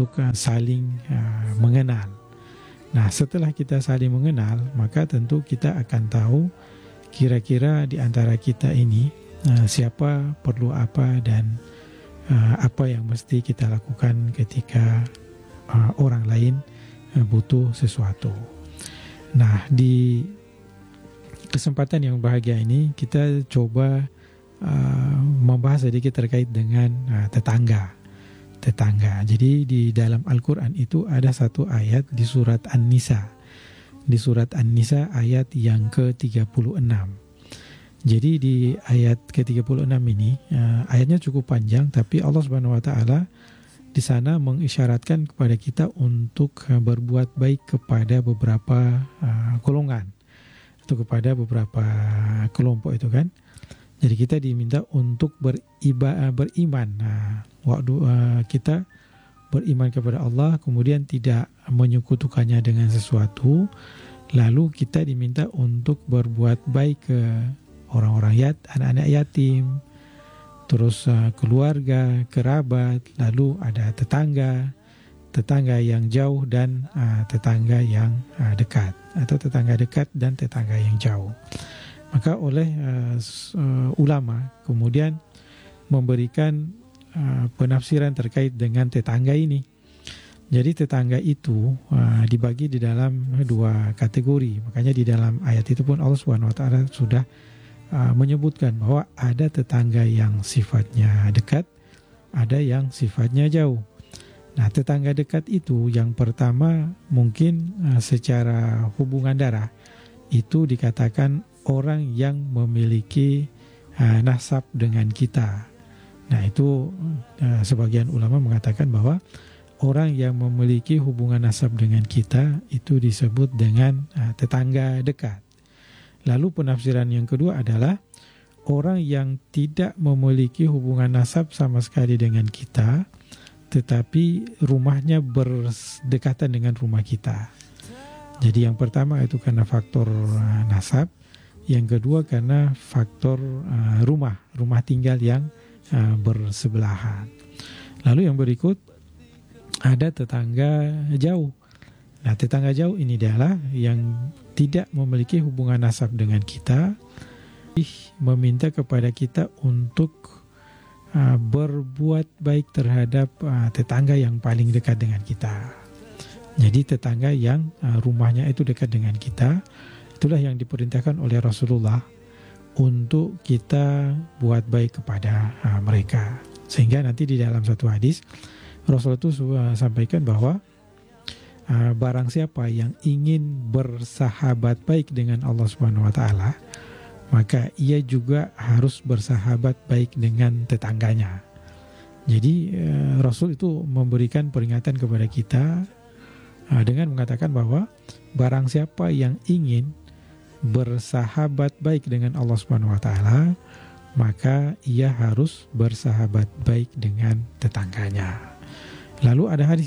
untuk saling mengenal. Nah, setelah kita saling mengenal, maka tentu kita akan tahu kira-kira di antara kita ini siapa perlu apa dan apa yang mesti kita lakukan ketika orang lain butuh sesuatu. Nah, di kesempatan yang bahagia ini kita coba membahas sedikit terkait dengan tetangga. Jadi di dalam Al-Quran itu ada satu ayat di surat An-Nisa. Di surat An-Nisa ayat yang ke-36. Jadi di ayat ke-36 ini ayatnya cukup panjang, tapi Allah Subhanahu wa taala di sana mengisyaratkan kepada kita untuk berbuat baik kepada beberapa golongan atau kepada beberapa kelompok itu kan. Jadi kita diminta untuk beriman. Nah, waktu kita beriman kepada Allah, kemudian tidak menyekutukannya dengan sesuatu, lalu kita diminta untuk berbuat baik ke orang-orang anak-anak yatim, terus keluarga, kerabat, lalu ada tetangga yang jauh dan tetangga yang dekat, atau tetangga dekat dan tetangga yang jauh. Maka oleh ulama kemudian memberikan penafsiran terkait dengan tetangga ini. Jadi tetangga itu dibagi di dalam dua kategori. Makanya di dalam ayat itu pun Allah Subhanahu wa taala sudah menyebutkan bahwa ada tetangga yang sifatnya dekat, ada yang sifatnya jauh. Nah, tetangga dekat itu yang pertama mungkin secara hubungan darah itu dikatakan orang yang memiliki nasab dengan kita. Nah, itu sebagian ulama mengatakan bahwa orang yang memiliki hubungan nasab dengan kita itu disebut dengan tetangga dekat. Lalu penafsiran yang kedua adalah orang yang tidak memiliki hubungan nasab sama sekali dengan kita, tetapi rumahnya berdekatan dengan rumah kita. Jadi yang pertama itu karena faktor nasab, yang kedua karena faktor rumah tinggal yang bersebelahan. Lalu yang berikut ada tetangga jauh. Nah, tetangga jauh ini adalah yang tidak memiliki hubungan nasab dengan kita, meminta kepada kita untuk berbuat baik terhadap tetangga yang paling dekat dengan kita. Jadi tetangga yang rumahnya itu dekat dengan kita, itulah yang diperintahkan oleh Rasulullah untuk kita buat baik kepada mereka. Sehingga nanti di dalam satu hadis Rasul itu sampaikan bahwa barang siapa yang ingin bersahabat baik dengan Allah Subhanahu wa taala, maka ia juga harus bersahabat baik dengan tetangganya. Jadi Rasul itu memberikan peringatan kepada kita dengan mengatakan bahwa barang siapa yang ingin bersahabat baik dengan Allah Subhanahu wa taala, maka ia harus bersahabat baik dengan tetangganya. Lalu ada hadis